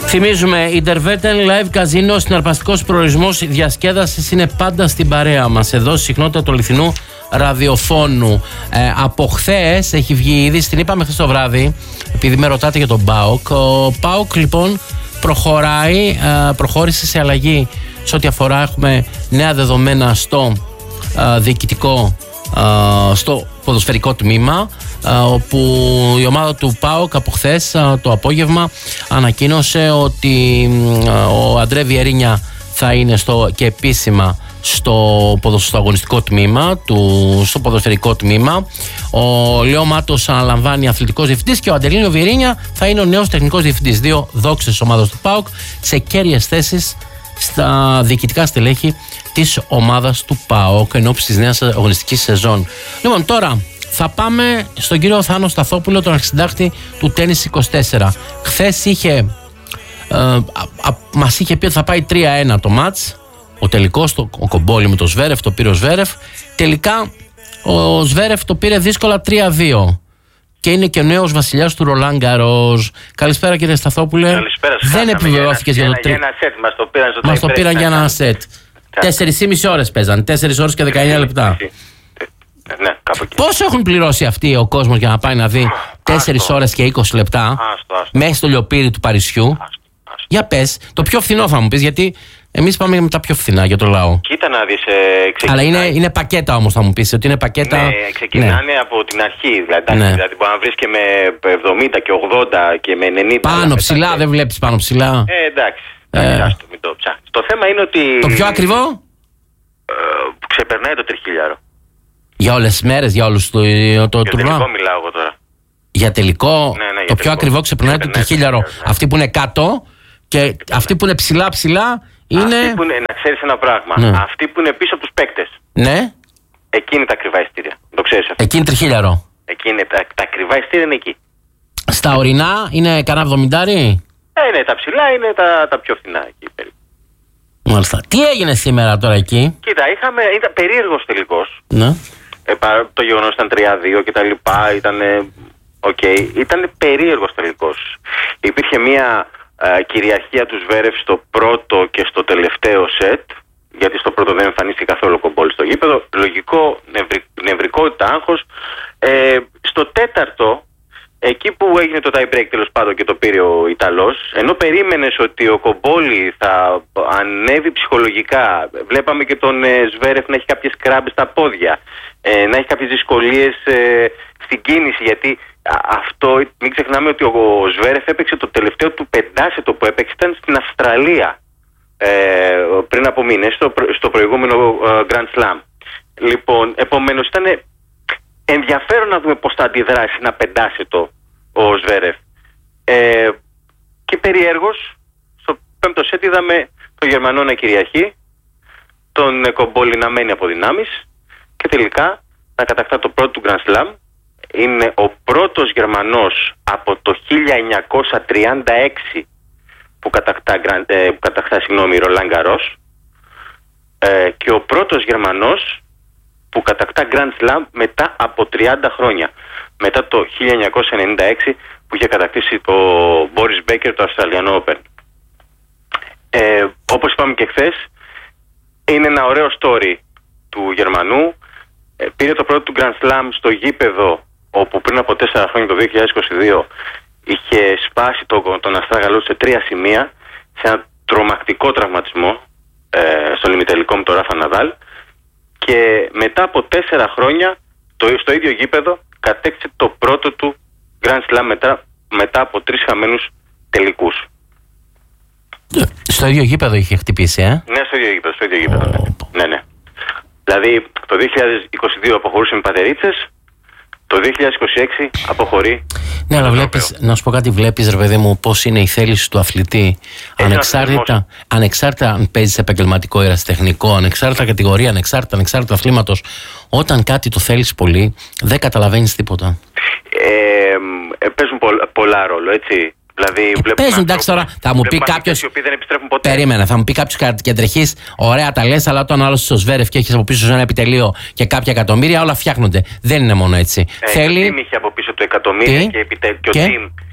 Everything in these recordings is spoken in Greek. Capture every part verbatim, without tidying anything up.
Θυμίζουμε, Intervetten Live Casino, συναρπαστικός προορισμός διασκέδασης, είναι πάντα στην παρέα μας. Εδώ συχνότητα του αληθινού ραδιοφώνου. Ε, από χθες έχει βγει είδηση, την είπαμε χθες το βράδυ, επειδή με ρωτάτε για τον ΠΑΟΚ. Ο ΠΑΟΚ λοιπόν προχωράει, ε, προχώρησε σε αλλαγή σε ό,τι αφορά, έχουμε νέα δεδομένα στο ε, διοικητικό, ε, στο ποδοσφαιρικό τμήμα, όπου η ομάδα του ΠΑΟΚ από χθες το απόγευμα ανακοίνωσε ότι ο Αντρέ Βιερίνια θα είναι στο, και επίσημα στο, στο αγωνιστικό τμήμα του, στο ποδοσφαιρικό τμήμα. Ο Λεό Μάτος αναλαμβάνει αθλητικός διευθυντής και ο Αντελίνο Βιερίνια θα είναι ο νέος τεχνικός διευθυντής. Δύο δόξες ομάδας του ΠΑΟΚ σε κέρυες θέσεις στα διοικητικά στελέχη της ομάδας του ΠΑΟΚ εν ώψη της νέας αγωνιστικής σεζόν. Λοιπόν, τώρα θα πάμε στον κύριο Θάνο Σταθόπουλο, τον αρχισυντάκτη του Τένις είκοσι τέσσερα. Χθες είχε, ε, α, α, μας είχε πει ότι θα πάει τρία ένα το μάτς. Ο τελικός, το, ο Κομπόλι με το Σβέρεφ, το πήρε ο Σβέρεφ. Τελικά ο Σβέρεφ το πήρε δύσκολα τρία δύο. Και είναι και ο νέος βασιλιάς του Ρολάν Γκαρός. Καλησπέρα κύριε Σταθόπουλε. Καλησπέρα. Δεν επιβεβαιώθηκες για, για το τρία. Μας το πήραν, στο μας το πήραν για ένα σετ. Τέσσερις και μισή ώρες παίζαν. Τέσσερις ώρες και δεκαεννιά λεπτά. Ναι, πόσο έχουν πληρώσει αυτοί ο κόσμος για να πάει να δει τέσσερις ώρες και είκοσι λεπτά άστο, άστο. μέσα στο λιοπύρι του Παρισιού? Άστο, άστο. Για πες, το πιο φθηνό θα μου πεις, γιατί εμείς πάμε με τα πιο φθηνά για το λαό. Κοίτα να δεις, ε, αλλά είναι, είναι πακέτα όμως, θα μου πεις ότι είναι πακέτα. Ναι, ξεκινάνε ναι. από την αρχή. Δηλαδή, ναι. δηλαδή μπορεί να βρεις και με εβδομήντα και ογδόντα και με ενενήντα. Πάνω ψηλά, δεν βλέπεις πάνω ψηλά. Ε, εντάξει. Ε. Άστο, μην το ψάχνεις. Το θέμα είναι ότι. Το πιο ακριβό? Ε, ξεπερνάει το τριχίλιαρο. Για όλες τις μέρες, για όλους το, το για τουρνουά. Για τελικό μιλάω εγώ τώρα. Για τελικό, ναι, ναι, το για πιο τελικό. ακριβό ξεπερνάει το τριχίλιαρο. Ναι. Αυτοί που είναι κάτω και ναι. αυτοί που είναι ψηλά ψηλά είναι. Αυτοί που είναι, να ξέρεις ένα πράγμα. Ναι. Αυτοί που είναι πίσω από τους παίκτες. Ναι. Εκεί είναι τα ακριβά εισιτήρια. Το ξέρεις αυτό. Εκεί είναι τριχίλιαρο. Εκεί είναι τα, τα ακριβά εισιτήρια είναι εκεί. Στα ορεινά είναι κανένα εβδομηντάρι. Ε, ναι, τα ψηλά είναι τα, τα πιο φθηνά εκεί περίπου. Μάλιστα. Τι έγινε σήμερα τώρα εκεί? Κοίτα, είχαμε, ήταν περίεργος τελικός. Ναι. Ε, παρά το γεγονός ήταν τρία δύο και τα λοιπά, ήταν, οκ, okay, ήταν περίεργος τελικός. Υπήρχε μια α, κυριαρχία του Σβέρεφ στο πρώτο και στο τελευταίο σετ, γιατί στο πρώτο δεν εμφανίστηκε καθόλου Κομπόλι στο γήπεδο, λογικό, νευρι, νευρικότητα, άγχος. Ε, στο τέταρτο, εκεί που έγινε το tie break τέλος πάντων και το πήρε ο Ιταλός, ενώ περίμενες ότι ο Κομπόλι θα ανέβει ψυχολογικά, βλέπαμε και τον ε, Σβέρεφ να έχει κάποιες κράμπες στα πόδια, ε, να έχει κάποιες δυσκολίες ε, στην κίνηση, γιατί α, αυτό, μην ξεχνάμε ότι ο, ο Σβέρεφ έπαιξε το τελευταίο του πεντάσετο που έπαιξε, ήταν στην Αυστραλία ε, πριν από μήνες, στο, στο προηγούμενο ε, Grand Slam. Λοιπόν, επομένως ήταν ενδιαφέρον να δούμε πώς θα αντιδράσει ένα πεντάσετο ο Σβέρεφ. Ε, και περιέργως, στο πέμπτο σετ είδαμε τον Γερμανό να κυριαρχεί, τον Κομπόλι να μένει από δυνάμεις και τελικά να κατακτά το πρώτο του Grand Slam. Είναι ο πρώτος Γερμανός από το χίλια εννιακόσια τριάντα έξι που κατακτά, ε, που κατακτά συγγνώμη, Ρολάν Γκαρός, ε, και ο πρώτος Γερμανός που κατακτά Grand Slam μετά από τριάντα χρόνια. Μετά το χίλια εννιακόσια ενενήντα έξι που είχε κατακτήσει ο Μπόρις Μπέκερ το Αυστραλιανό Open. Ε, όπως είπαμε και χθες, είναι ένα ωραίο story του Γερμανού. Ε, πήρε το πρώτο του Grand Slam στο γήπεδο όπου πριν από τέσσερα χρόνια, το δύο χιλιάδες είκοσι δύο, είχε σπάσει το, τον αστράγαλό σε τρία σημεία σε ένα τρομακτικό τραυματισμό ε, στον ημιτελικό με τον Ράφα Ναδάλ. Και μετά από τέσσερα χρόνια το, στο ίδιο γήπεδο κατέκτησε το πρώτο του Grand Slam μετά, μετά από τρεις χαμένους τελικούς. Στο ίδιο γήπεδο είχε χτυπήσει, ε? Ναι, στο ίδιο γήπεδο, στο ίδιο γήπεδο. Oh. Ναι, ναι. Δηλαδή το δύο χιλιάδες είκοσι δύο αποχωρούσε με πατερίτσες, το δύο χιλιάδες είκοσι έξι αποχωρεί. Ναι, αλλά βλέπεις, να σου πω κάτι, βλέπεις ρε παιδί μου πώς είναι η θέληση του αθλητή. Ανεξάρτητα, ανεξάρτητα αν παίζεις επαγγελματικό ή ερασιτεχνικό, ανεξάρτητα κατηγορία, ανεξάρτητα, ανεξάρτητα αθλήματος, όταν κάτι το θέλεις πολύ, δεν καταλαβαίνεις τίποτα. Ε, ε, παίζουν πολλ, πολλά ρόλο, έτσι. Δηλαδή, ε, παίζουν, εντάξει, τώρα θα μου πει κάποιος. Περίμενε, θα μου πει κάποιος κεντρεχής, ωραία τα λες, αλλά όταν άλλος στο Σβέρεφ και έχεις από πίσω ένα επιτελείο και κάποια εκατομμύρια, όλα φτιάχνονται. Δεν είναι μόνο έτσι. Ε, Θέλει. Και ο Τιμ είχε από πίσω του εκατομμύρια Τι? και, επιτε... και, και? ο Τιμ,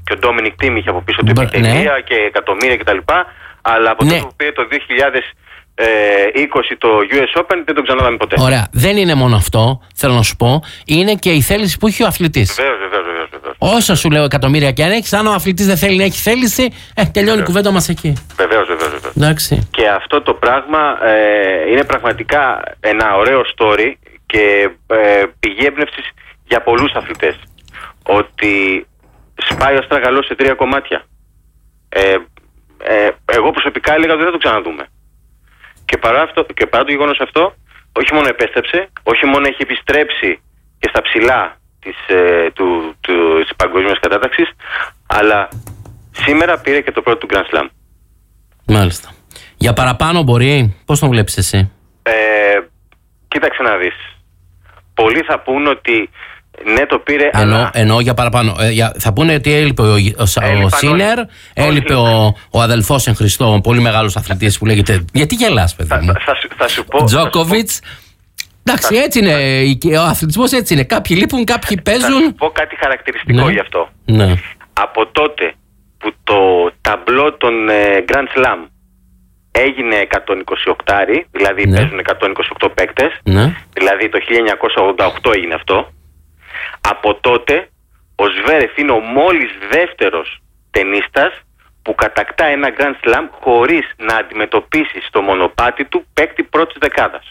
και ο Ντόμινικ Τίμ είχε από πίσω του επιτελεία ναι. και εκατομμύρια κτλ. Αλλά από ναι. τότε που πήρε το δύο χιλιάδες είκοσι το γιου ες Open δεν τον ξαναδάμε ποτέ. Ωραία. Δεν είναι μόνο αυτό, θέλω να σου πω. Είναι και η θέληση που έχει ο αθλητής. Βεβαίως, βεβαίως, βεβαίως. Όσα σου λέω εκατομμύρια και αν έχεις, αν ο αθλητής δεν θέλει να έχει θέληση, ε, τελειώνει η κουβέντα μας εκεί. Βεβαίως, βεβαίως, βεβαίως. Εντάξει. Και αυτό το πράγμα ε, είναι πραγματικά ένα ωραίο story και ε, πηγή έμπνευσης για πολλούς αθλητές. Ότι σπάει ο αστραγαλός σε τρία κομμάτια. Ε, ε, εγώ προσωπικά έλεγα ότι δεν θα το ξαναδούμε. Και παρά, αυτό, και παρά το γεγονός αυτό, όχι μόνο επέστρεψε, όχι μόνο έχει επιστρέψει και στα ψηλά της, ε, του, του, της παγκόσμιας κατάταξης, αλλά σήμερα πήρε και το πρώτο του Grand Slam. Μάλιστα. Για παραπάνω μπορεί, πώς τον βλέπεις εσύ? Ε, κοίταξε να δεις. Πολλοί θα πούν ότι ναι, το πήρε. Ενώ, αλλά... ενώ για παραπάνω. Ε, για, θα πούνε ότι έλειπε ο, ο, ο Σίνερ, έλειπε ο, ο αδελφός εν Χριστώ, ο πολύ μεγάλος αθλητής που λέγεται. Γιατί γελάς, παιδί μου? Θα, θα, θα, θα σου πω. Τζόκοβιτς. Εντάξει, έτσι είναι. Ο αθλητισμός έτσι είναι. Κάποιοι λείπουν, κάποιοι παίζουν. Θα σου πω κάτι χαρακτηριστικό ναι. γι' αυτό. Ναι. Από τότε που το ταμπλό των ε, Grand Slam έγινε εκατόν είκοσι οκτώ, δηλαδή ναι. παίζουν εκατόν είκοσι οκτώ παίκτες, ναι. δηλαδή το χίλια εννιακόσια ογδόντα οκτώ έγινε αυτό. Από τότε ο Σβέρεφ είναι ο μόλις δεύτερος τενίστας που κατακτά ένα Grand Slam χωρίς να αντιμετωπίσει στο μονοπάτι του παίκτη πρώτης δεκάδας.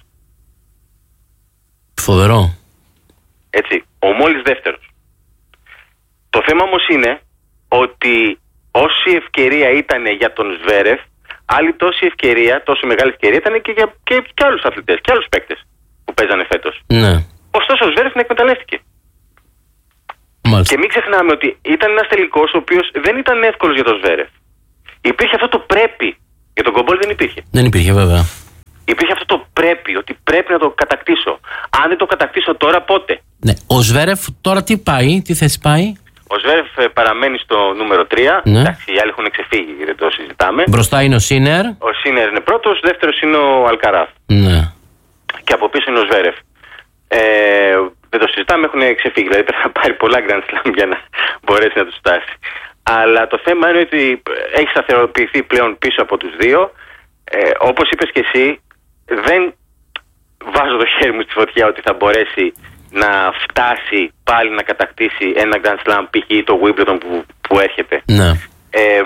Φοβερό. Έτσι, ο μόλις δεύτερος. Το θέμα όμως είναι ότι όση ευκαιρία ήταν για τον Σβέρεφ, άλλη τόση ευκαιρία, τόσο μεγάλη ευκαιρία ήταν και για και, και άλλους αθλητές και άλλους παίκτες που παίζανε φέτος. Ναι. Ωστόσο ο Σβέρεφ την εκμεταλλεύτηκε. Μάλιστα. Και μην ξεχνάμε ότι ήταν ένας τελικός ο οποίος δεν ήταν εύκολος για τον Σβέρεφ. Υπήρχε αυτό το πρέπει. Για τον Κομπόλ δεν υπήρχε. Δεν υπήρχε, βέβαια. Υπήρχε αυτό το πρέπει, ότι πρέπει να το κατακτήσω. Αν δεν το κατακτήσω τώρα, πότε? Ναι. Ο Σβέρεφ τώρα τι πάει, τι θέση πάει? Ο Σβέρεφ παραμένει στο νούμερο τρία. Ναι. Εντάξει, οι άλλοι έχουν ξεφύγει, δεν το συζητάμε. Μπροστά είναι ο Σίνερ. Ο Σίνερ είναι πρώτος, δεύτερος είναι ο Αλκαράθ. Ναι. Και από πίσω είναι ο Σβέρεφ. Ε, δεν το συζητάμε, έχουν ξεφύγει. Δηλαδή πρέπει να πάρει πολλά Grand Slam για να μπορέσει να του φτάσει. Αλλά το θέμα είναι ότι έχει σταθεροποιηθεί πλέον πίσω από τους δύο. Ε, όπως είπες και εσύ, δεν βάζω το χέρι μου στη φωτιά ότι θα μπορέσει να φτάσει πάλι να κατακτήσει ένα Grand Slam, π.χ. το Wimbledon που, που έρχεται. Ναι. Ε,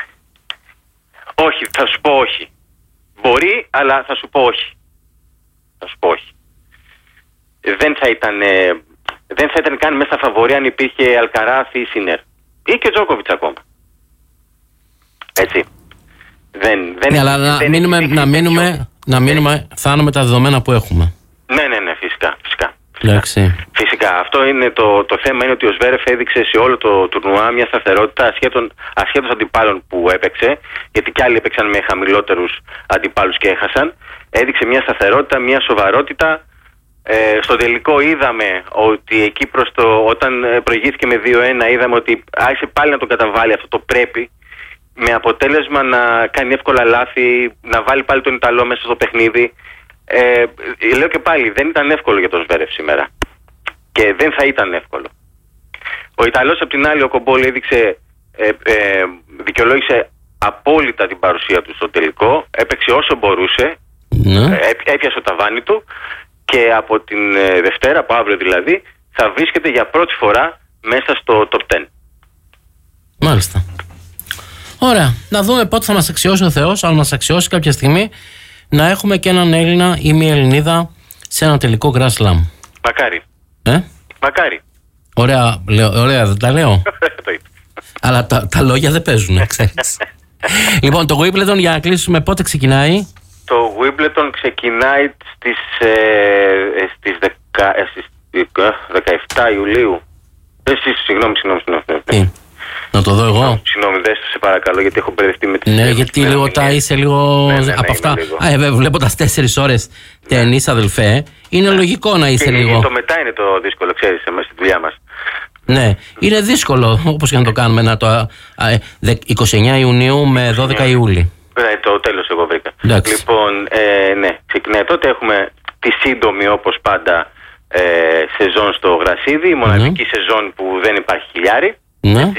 όχι, θα σου πω όχι. Μπορεί, αλλά θα σου πω όχι. Θα σου πω όχι. Δεν θα ήταν, ε, δεν θα ήταν καν μέσα στα φαβορί αν υπήρχε Αλκαράθ ή Σίνερ. Ή και Τζόκοβιτς ακόμα. Έτσι. Δεν, δεν, ναι, αλλά να δεν μείνουμε, να μείνουμε, να μείνουμε, φτάνουμε τα δεδομένα που έχουμε. Ναι, ναι, ναι, φυσικά. Φυσικά, φυσικά. φυσικά. Αυτό είναι το, το θέμα, είναι ότι ο Σβέρεφ έδειξε σε όλο το τουρνουά μια σταθερότητα ασχέτων, ασχέτως αντιπάλων που έπαιξε, γιατί κι άλλοι έπαιξαν με χαμηλότερους αντιπάλους και έχασαν. Έδειξε μια σταθερότητα, μια σοβαρότητα. Ε, στο τελικό είδαμε ότι εκεί προς το, όταν προηγήθηκε με δύο ένα, είδαμε ότι άρχισε πάλι να τον καταβάλει αυτό το πρέπει, με αποτέλεσμα να κάνει εύκολα λάθη, να βάλει πάλι τον Ιταλό μέσα στο παιχνίδι. Ε, λέω και πάλι, δεν ήταν εύκολο για τον Σβέρεφ σήμερα. Και δεν θα ήταν εύκολο. Ο Ιταλός απ' την άλλη, ο Κομπόλ, έδειξε, ε, ε, δικαιολόγησε απόλυτα την παρουσία του στο τελικό. Έπαιξε όσο μπορούσε, ναι. ε, έπιασε το ταβάνι του και από την ε, Δευτέρα, από αύριο δηλαδή, θα βρίσκεται για πρώτη φορά μέσα στο top δέκα. Μάλιστα. Ωραία. Να δούμε πότε θα μας αξιώσει ο Θεός, αν μας αξιώσει κάποια στιγμή, να έχουμε και έναν Έλληνα ή μια Ελληνίδα σε ένα τελικό Grand Slam. Μακάρι. Ε? Μακάρι. Ωραία, λέω, ωραία δεν τα λέω. Αλλά τα, τα λόγια δεν παίζουν, ξέρεις. Λοιπόν, το Wimbledon, για να κλείσουμε, πότε ξεκινάει? Το Wimbledon ξεκινάει στις, ε, στις, δεκα, ε, στις δεκαεφτά Ιουλίου. Ε, συγγνώμη, συγγνώμη, συγγνώμη. Να το δω εγώ. Συγγνώμη, δες το σε παρακαλώ, γιατί έχω μπερδευτεί με τις... Ναι, ε, γιατί λίγο τα είσαι λίγο ναι, ναι, ναι, από αυτά. Λίγο. Α, ε, βλέποντας τέσσερις ώρες ναι. ταινίς, αδελφέ, είναι ναι. λογικό να είσαι και λίγο... Το μετά είναι το δύσκολο, ξέρεις, εμάς στη δουλειά μας. Ναι, είναι δύσκολο, όπως και να το κάνουμε, να το... Α, είκοσι εννέα Ιουνίου με δώδεκα Ιούλη. Ναι, το τέλος εγώ βρήκα. Εντάξει. Λοιπόν, ε, ναι, ξεκινάει τότε, έχουμε τη σύντομη όπως πάντα ε, σεζόν στο Γρασίδι, η μοναδική mm. σεζόν που δεν υπάρχει χιλιάρι. Ναι. Έτσι.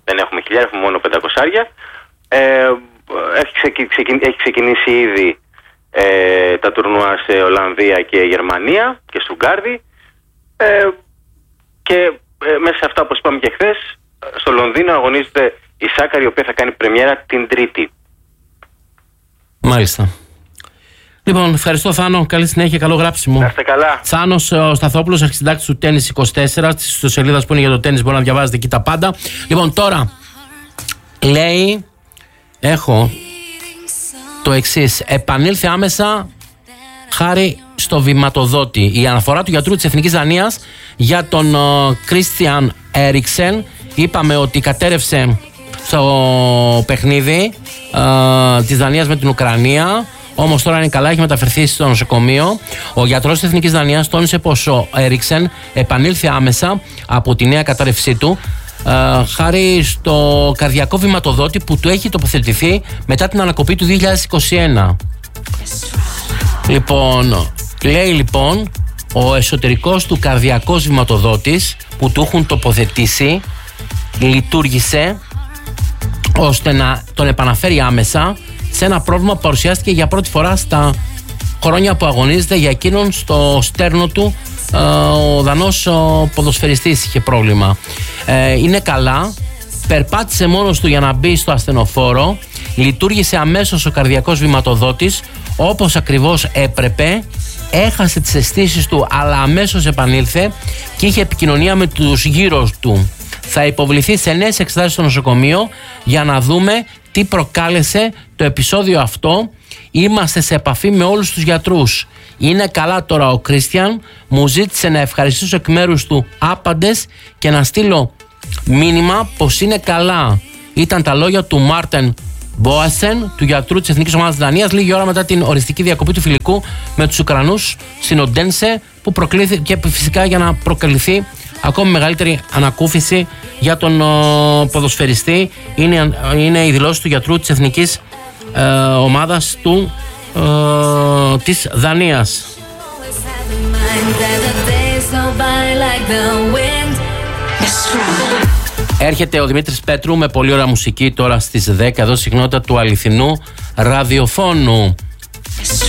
δεν έχουμε χιλιάδες, έχουμε μόνο πεντακόσια. Ε, έχει, ξεκι, ξεκι, έχει ξεκινήσει ήδη ε, τα τουρνουά σε Ολλανδία και Γερμανία και Στουτγκάρδη. Ε, και ε, μέσα σε αυτά, όπως είπαμε και χθες, στο Λονδίνο αγωνίζεται η Σάκαρη, η οποία θα κάνει πρεμιέρα την Τρίτη. Μάλιστα. Λοιπόν, ευχαριστώ Θάνο. Καλή συνέχεια, καλό γράψιμο. Να είστε καλά. Θάνος ο Σταθόπουλος, αρχισυντάκτης του Tennis είκοσι τέσσερα, της ιστοσελίδας που είναι για το τένις, μπορεί να διαβάζετε εκεί τα πάντα. Λοιπόν, τώρα λέει, έχω το εξής. Επανήλθε άμεσα χάρη στο βηματοδότη. Η αναφορά του γιατρού της Εθνικής Δανίας για τον Κρίστιαν Έριξεν. Είπαμε ότι κατέρευσε στο παιχνίδι uh, της Δανίας με την Ουκρανία. Όμως τώρα είναι καλά, έχει μεταφερθεί στο νοσοκομείο. Ο γιατρός της Εθνικής Δανίας τόνισε πως ο Έριξεν επανήλθε άμεσα από τη νέα κατάρρευσή του uh, χάρη στο καρδιακό βηματοδότη που του έχει τοποθετηθεί μετά την ανακοπή του δύο χιλιάδες είκοσι ένα. Λοιπόν, λέει λοιπόν ο εσωτερικός του καρδιακός βηματοδότης που του έχουν τοποθετήσει λειτουργήσε ώστε να τον επαναφέρει άμεσα σε ένα πρόβλημα που παρουσιάστηκε για πρώτη φορά στα χρόνια που αγωνίζεται για εκείνον στο στέρνο του. Ο Δανός ο ποδοσφαιριστής είχε πρόβλημα. Είναι καλά, περπάτησε μόνος του για να μπει στο ασθενοφόρο, λειτουργήσε αμέσως ο καρδιακός βηματοδότης όπως ακριβώς έπρεπε, έχασε τις αισθήσεις του αλλά αμέσως επανήλθε και είχε επικοινωνία με τους γύρω του. Θα υποβληθεί σε νέες εξετάσεις στο νοσοκομείο για να δούμε τι προκάλεσε το επεισόδιο αυτό. Είμαστε σε επαφή με όλους τους γιατρούς. Είναι καλά τώρα ο Κρίστιαν. Μου ζήτησε να ευχαριστήσω εκ μέρους του άπαντες και να στείλω μήνυμα πως είναι καλά. Ήταν τα λόγια του Μάρτεν Μπόασεν, του γιατρού της Εθνικής Ομάδας Δανίας, λίγη ώρα μετά την οριστική διακοπή του φιλικού με τους Ουκρανούς στην Οντένσε, που προκλήθηκε και φυσικά για να προκαλυφθεί ακόμη μεγαλύτερη ανακούφιση για τον ο, ποδοσφαιριστή. Είναι, είναι η δηλώση του γιατρού της Εθνικής ε, Ομάδας του, ε, της Δανίας. Έρχεται ο Δημήτρης Πέτρου με πολύ ωραία μουσική τώρα στις δέκα, εδώ συχνότητα του αληθινού ραδιοφώνου.